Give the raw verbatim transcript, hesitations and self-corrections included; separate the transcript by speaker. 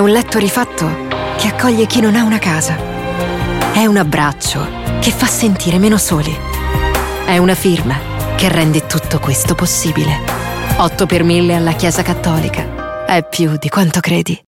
Speaker 1: un letto rifatto che accoglie chi non ha una casa. È un abbraccio che fa sentire meno soli. È una firma che rende tutto questo possibile. otto per mille alla Chiesa Cattolica. È più di quanto credi.